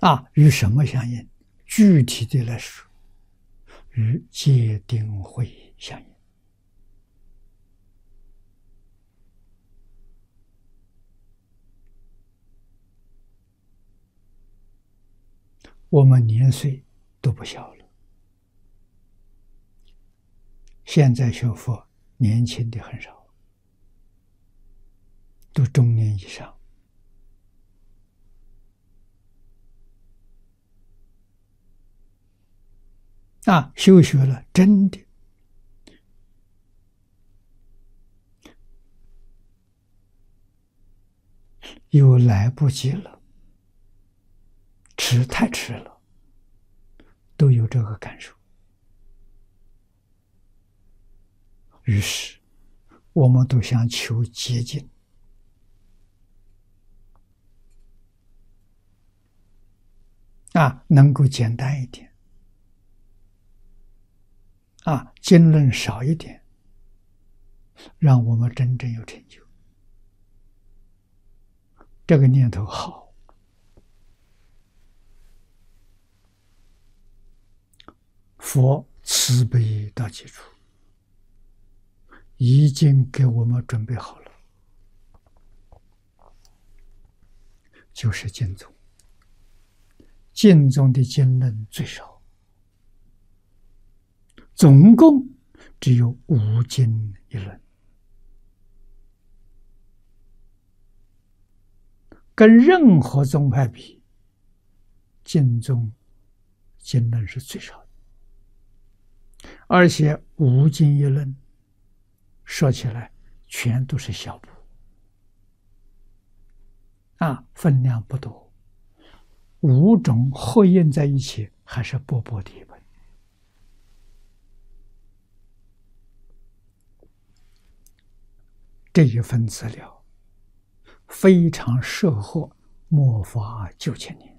与什么相应？具体的来说，与戒定慧相应。我们年岁都不小了，现在学佛年轻的很少，都中年以上。修学了，真的又来不及了，太迟了，都有这个感受。于是，我们都想求捷径，能够简单一点，经论少一点，让我们真正有成就。这个念头好。佛慈悲到基础，已经给我们准备好了，就是经宗。经宗的经论最少，总共只有5经一论，跟任何宗派比，经宗经论是最少的。而且5经一论说起来全都是小部，分量不多，5种合印在一起还是薄薄的一本。这一份资料非常适合末法9000年，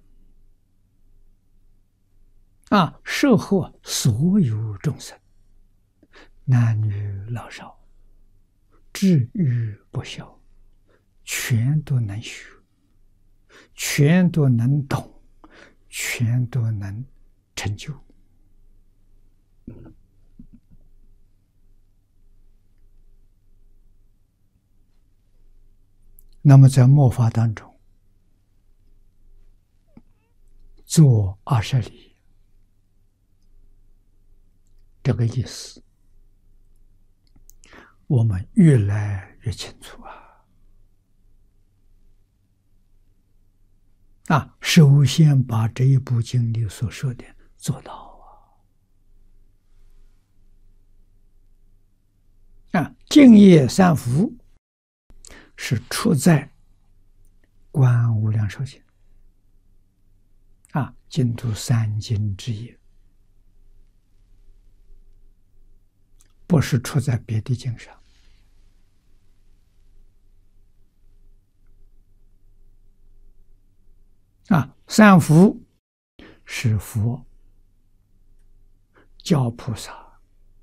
适合所有众生，男女老少，智愚不肖，全都能学，全都能懂，全都能成就。那么在末法当中，做20里，这个意思我们越来越清楚首先把这一部经里所说的做到净业三福是出在观无量寿经净土3经之一，不是出在别的经上。三福是佛教菩萨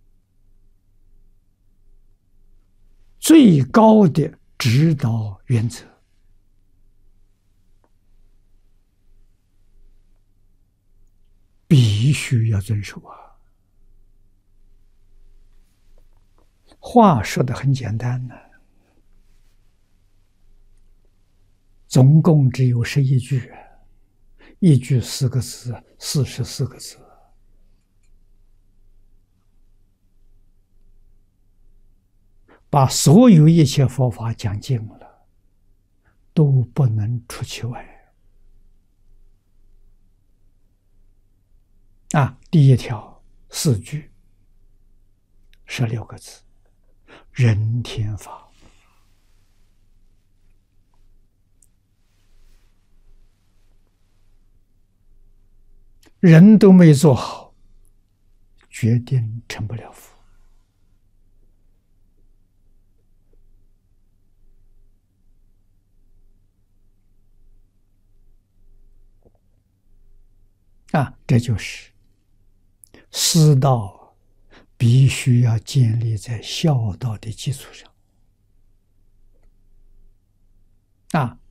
最高的指导原则，必须要遵守话说得很简单总共只有11句，一句4个字，44个字。把所有一切佛法讲尽了，都不能出其外。第一条4句，16个字，人天法。人都没做好，决定成不了佛。这就是师道必须要建立在孝道的基础上。